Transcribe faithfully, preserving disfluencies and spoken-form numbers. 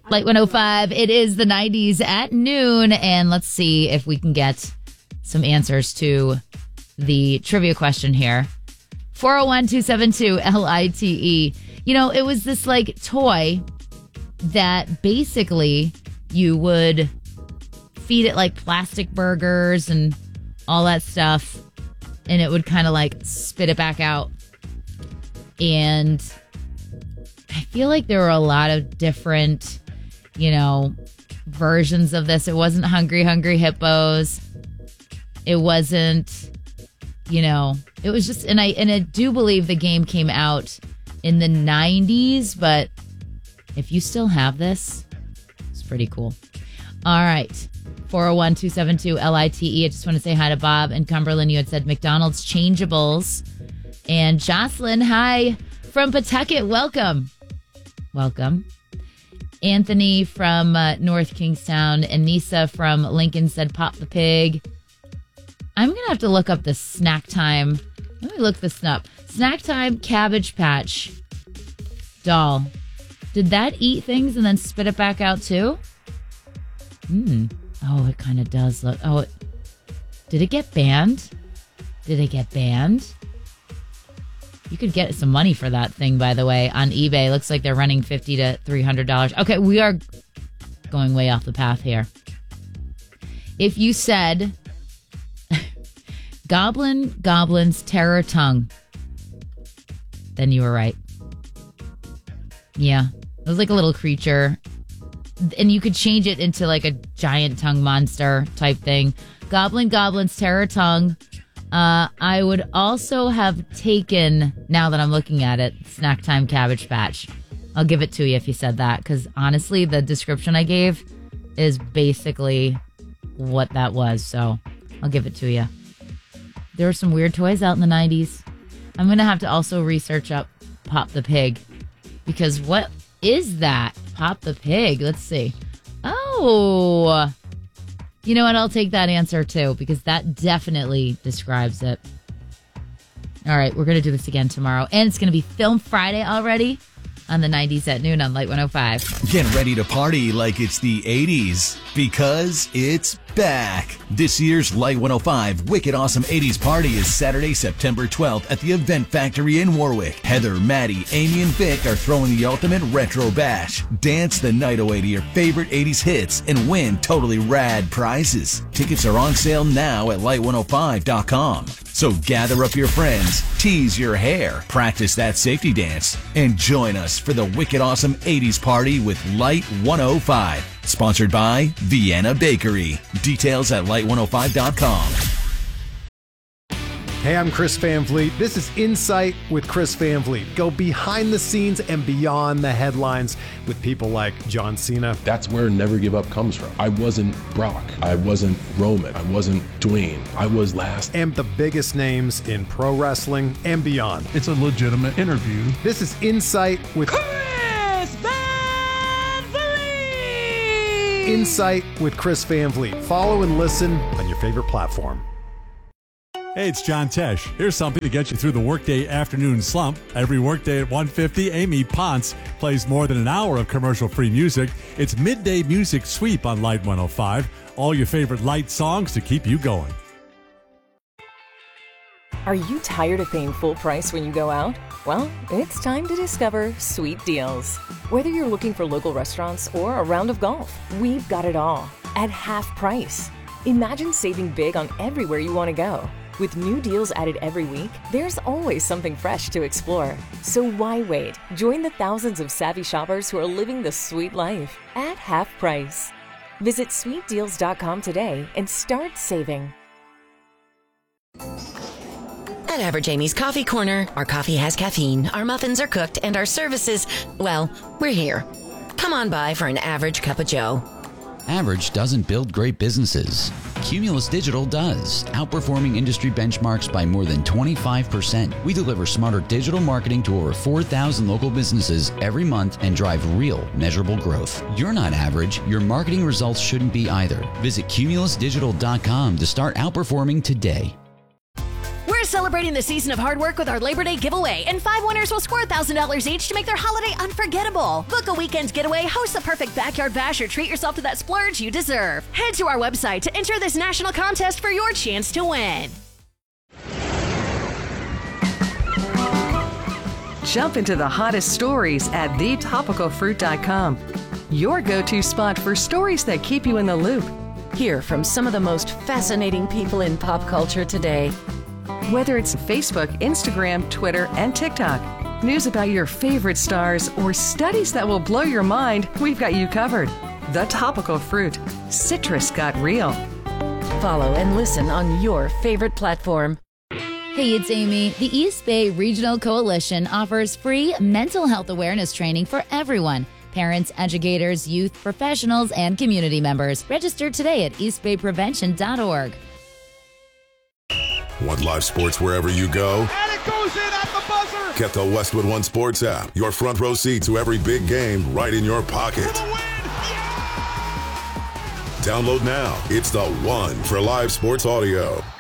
Light one oh five. It is the nineties at noon. And let's see if we can get some answers to the trivia question here. four oh one, two seven two, L I T E. You know, it was this like toy that basically you would feed it like plastic burgers and all that stuff. And it would kind of like spit it back out. And I feel like there were a lot of different, you know, versions of this. It wasn't Hungry Hungry Hippos. It wasn't, you know, it was just, and I and I do believe the game came out in the nineties, but if you still have this, it's pretty cool. All right. four oh one, two seven two, L I T E. I just want to say hi to Bob and Cumberland. You had said McDonald's Changeables. And Jocelyn, hi from Pawtucket. Welcome. Welcome. Anthony from uh, North Kingstown and Nisa from Lincoln said Pop the Pig. I'm going to have to look up the snack time. Let me look this up. Snack time Cabbage Patch doll. Did that eat things and then spit it back out too? Hmm. Oh, it kind of does look. Oh, it, did it get banned? Did it get banned? You could get some money for that thing, by the way, on eBay. Looks like they're running fifty to three hundred dollars. Okay, we are going way off the path here. If you said Goblin Goblin's Terror Tongue, then you were right. Yeah, it was like a little creature. And you could change it into like a giant tongue monster type thing. Goblin Goblin's Terror Tongue. Uh, I would also have taken, now that I'm looking at it, Snack Time Cabbage Patch. I'll give it to you if you said that, because honestly, the description I gave is basically what that was. So I'll give it to you. There were some weird toys out in the nineties. I'm going to have to also research up Pop the Pig, because what is that? Pop the Pig. Let's see. Oh, you know what? I'll take that answer too, because that definitely describes it. All right, we're going to do this again tomorrow. And it's going to be Film Friday already on the nineties at noon on Light one oh five. Get ready to party like it's the eighties, because it's back. This year's Light one oh five Wicked Awesome eighties Party is Saturday, September twelfth at the Event Factory in Warwick. Heather, Maddie, Amy, and Vic are throwing the ultimate retro bash. Dance the night away to your favorite eighties hits and win totally rad prizes. Tickets are on sale now at light one oh five dot com. So gather up your friends, tease your hair, practice that safety dance, and join us for the Wicked Awesome eighties Party with Light one oh five. Sponsored by Vienna Bakery. Details at light one oh five dot com. Hey, I'm Chris Van Vliet. This is Insight with Chris Van Vliet. Go behind the scenes and beyond the headlines with people like John Cena. That's where Never Give Up comes from. I wasn't Brock. I wasn't Roman. I wasn't Dwayne. I was last. And the biggest names in pro wrestling and beyond. It's a legitimate interview. This is Insight with Chris Van Vliet. Insight with Chris Van Vliet. Follow and listen on your favorite platform. Hey, it's John Tesh. Here's something to get you through the workday afternoon slump. Every workday at one fifty, Amy Ponce plays more than an hour of commercial-free music. It's Midday Music Sweep on Light one oh five. All your favorite light songs to keep you going. Are you tired of paying full price when you go out? Well, it's time to discover Sweet Deals. Whether you're looking for local restaurants or a round of golf, we've got it all at half price. Imagine saving big on everywhere you want to go. With new deals added every week, there's always something fresh to explore. So why wait? Join the thousands of savvy shoppers who are living the sweet life at half price. Visit sweet deals dot com today and start saving. At Average Amy's Coffee Corner, our coffee has caffeine, our muffins are cooked, and our services, well, we're here. Come on by for an average cup of joe. Average doesn't build great businesses. Cumulus Digital does, outperforming industry benchmarks by more than twenty-five percent. We deliver smarter digital marketing to over four thousand local businesses every month and drive real, measurable growth. You're not average. Your marketing results shouldn't be either. Visit cumulus digital dot com to start outperforming today. We're celebrating the season of hard work with our Labor Day giveaway, and five winners will score one thousand dollars each to make their holiday unforgettable. Book a weekend getaway, host the perfect backyard bash, or treat yourself to that splurge you deserve. Head to our website to enter this national contest for your chance to win. Jump into the hottest stories at the topical fruit dot com. Your go-to spot for stories that keep you in the loop. Hear from some of the most fascinating people in pop culture today. Whether it's Facebook, Instagram, Twitter, and TikTok, news about your favorite stars, or studies that will blow your mind, we've got you covered. The Topical Fruit. Citrus got real. Follow and listen on your favorite platform. Hey, it's Amy. The East Bay Regional Coalition offers free mental health awareness training for everyone. Parents, educators, youth, professionals, and community members. Register today at east bay prevention dot org. Want live sports wherever you go? And it goes in at the buzzer! Get the Westwood One Sports app. Your front row seat to every big game right in your pocket. For the win! Yeah! Download now. It's the one for live sports audio.